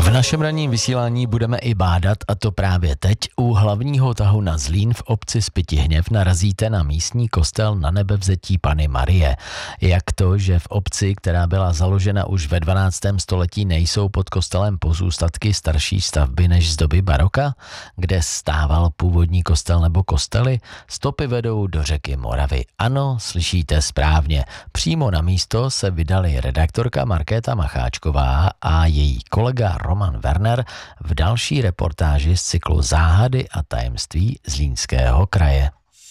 V našem ranním vysílání budeme i bádat, a to právě teď. U hlavního tahu na Zlín v obci Spytihněv narazíte na místní kostel Nanebevzetí Panny Marie. Jak to, že v obci, která byla založena už ve 12. století, nejsou pod kostelem pozůstatky starší stavby než z doby baroka? Kde stával původní kostel nebo kostely? Stopy vedou do řeky Moravy. Ano, slyšíte správně. Přímo na místo se vydali redaktorka Markéta Macháčková a její kolega Roman Werner v další reportáži z cyklu Záhady a tajemství Zlínského kraje.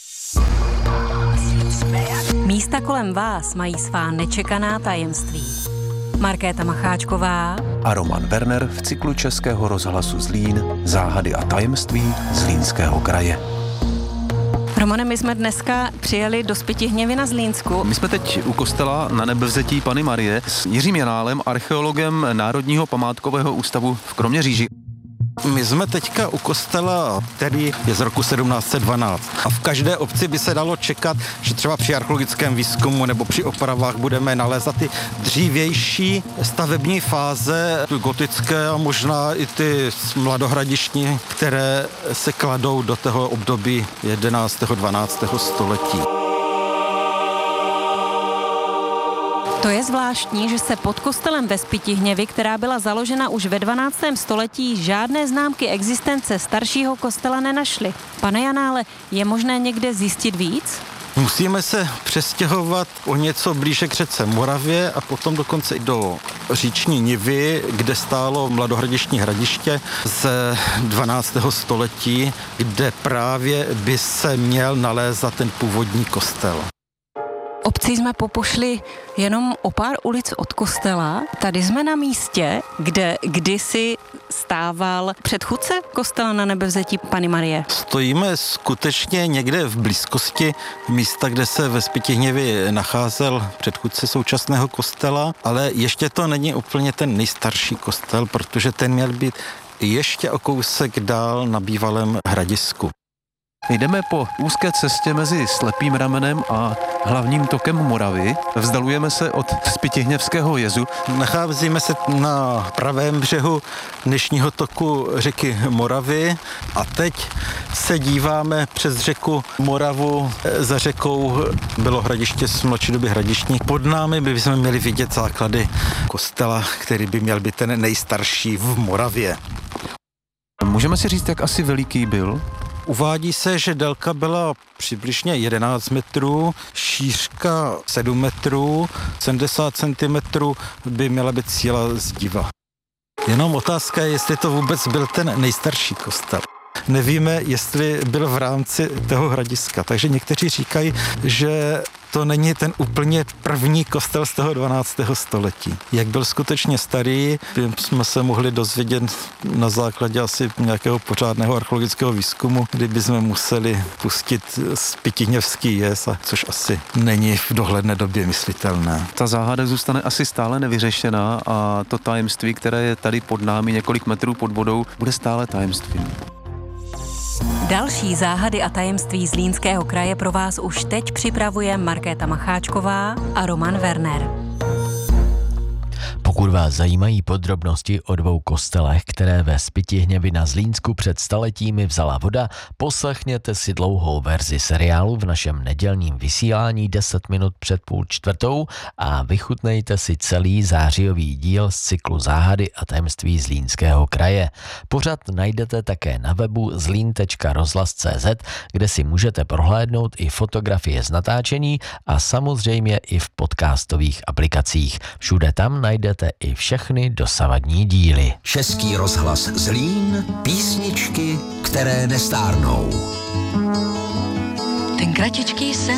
Místa kolem vás mají svá nečekaná tajemství. Markéta Macháčková a Roman Werner v cyklu Českého rozhlasu Zlín Záhady a tajemství Zlínského kraje. Romane, my jsme dneska přijeli do Spytihněvy na Zlínsku. My jsme teď u kostela Nanebevzetí Panny Marie s Jiřím Janálem, archeologem Národního památkového ústavu v Kroměříži. My jsme teďka u kostela, který je z roku 1712. A v každé obci by se dalo čekat, že třeba při archeologickém výzkumu nebo při opravách budeme nalézat ty dřívější stavební fáze, ty gotické a možná i ty mladohradištní, které se kladou do toho období 11. 12. století. To je zvláštní, že se pod kostelem ve Spytihněvi, která byla založena už ve 12. století, žádné známky existence staršího kostela nenašly. Pane Janále, je možné někde zjistit víc? Musíme se přestěhovat o něco blíže k řece Moravě a potom dokonce i do říční nivy, kde stálo mladohradištní hradiště z 12. století, kde právě by se měl nalézat ten původní kostel. Obci jsme popošli jenom o pár ulic od kostela. Tady jsme na místě, kde kdysi stával předchůdce kostela Nanebevzetí Panny Marie. Stojíme skutečně někde v blízkosti místa, kde se ve Spytihněvi nacházel předchůdce současného kostela, ale ještě to není úplně ten nejstarší kostel, protože ten měl být ještě o kousek dál na bývalém hradisku. Jdeme po úzké cestě mezi Slepým ramenem a hlavním tokem Moravy. Vzdalujeme se od Spytihněvského jezu. Nacházíme se na pravém břehu dnešního toku řeky Moravy a teď se díváme přes řeku Moravu. Za řekou bylo hradiště z mladší doby hradištní. Pod námi bychom měli vidět základy kostela, který by měl být ten nejstarší v Moravě. Můžeme si říct, jak asi veliký byl? Uvádí se, že délka byla přibližně 11 metrů, šířka 7 metrů, 70 centimetrů by měla být síla zdiva. Jenom otázka je, jestli to vůbec byl ten nejstarší kostel. Nevíme, jestli byl v rámci toho hradiska, takže někteří říkají, že to není ten úplně první kostel z toho 12. století. Jak byl skutečně starý, jsme se mohli dozvědět na základě asi nějakého pořádného archeologického výzkumu, kdyby jsme museli pustit Spytihněvský jez, což asi není v dohledné době myslitelné. Ta záhada zůstane asi stále nevyřešená a to tajemství, které je tady pod námi několik metrů pod vodou, bude stále tajemstvím. Další záhady a tajemství Zlínského kraje pro vás už teď připravuje Markéta Macháčková a Roman Werner. Pokud vás zajímají podrobnosti o dvou kostelech, které ve Spytihněvi na Zlínsku před staletími vzala voda, poslechněte si dlouhou verzi seriálu v našem nedělním vysílání 10 minut před 3:30 a vychutnejte si celý zářijový díl z cyklu Záhady a tajemství Zlínského kraje. Pořad najdete také na webu zlin.rozhlas.cz, kde si můžete prohlédnout i fotografie z natáčení a samozřejmě i v podcastových aplikacích. Všude tam najdete i všechny dosavadní díly. Český rozhlas Zlín, písničky, které nestárnou. Ten kratičký sen